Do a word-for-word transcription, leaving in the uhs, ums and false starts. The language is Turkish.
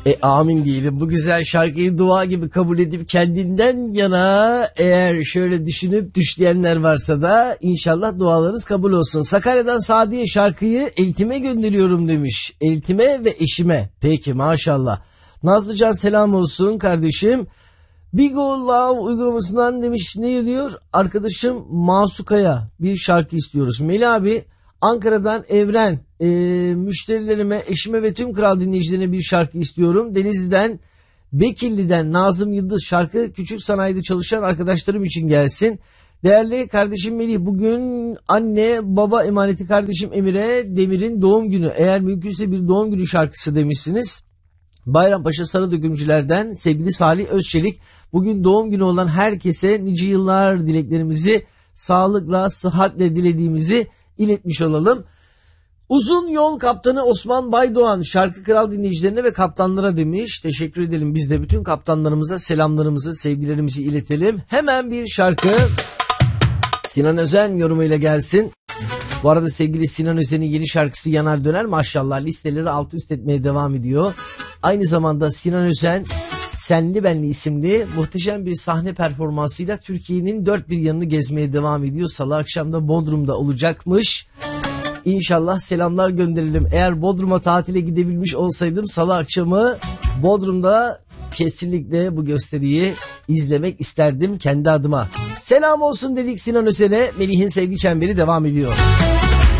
E amin diyelim. Bu güzel şarkıyı dua gibi kabul edip kendinden yana eğer şöyle düşünüp düşleyenler varsa da inşallah dualarınız kabul olsun. Sakarya'dan Sadiye şarkıyı eltime gönderiyorum demiş. Eltime ve eşime. Peki maşallah. Nazlıcan selam olsun kardeşim. Bigo Love uygulamasından demiş ne diyor? Arkadaşım Masukaya bir şarkı istiyoruz. Melih abi Ankara'dan Evren e, müşterilerime, eşime ve tüm kral dinleyicilerine bir şarkı istiyorum. Denizli'den, Bekirli'den Nazım Yıldız şarkı küçük sanayide çalışan arkadaşlarım için gelsin. Değerli kardeşim Melih bugün anne baba emaneti kardeşim Emir'e Demir'in doğum günü. Eğer mümkünse bir doğum günü şarkısı demişsiniz. Bayrampaşa Sarıdökümcüler'den sevgili Salih Özçelik bugün doğum günü olan herkese nice yıllar dileklerimizi sağlıkla, sıhhatle dilediğimizi iletmiş olalım. Uzun yol kaptanı Osman Baydoğan şarkı kral dinleyicilerine ve kaptanlara demiş. Teşekkür edelim. Biz de bütün kaptanlarımıza selamlarımızı, sevgilerimizi iletelim. Hemen bir şarkı Sinan Özen yorumuyla gelsin. Bu arada sevgili Sinan Özen'in yeni şarkısı Yanar Döner maşallah listeleri alt üst etmeye devam ediyor. Aynı zamanda Sinan Özen Senli Benli isimli muhteşem bir sahne performansıyla Türkiye'nin dört bir yanını gezmeye devam ediyor. Salı akşam da Bodrum'da olacakmış. İnşallah selamlar gönderelim. Eğer Bodrum'a tatile gidebilmiş olsaydım salı akşamı Bodrum'da kesinlikle bu gösteriyi izlemek isterdim kendi adıma. Selam olsun dedik Sinan Özen'e. Melih'in sevgi çemberi devam ediyor.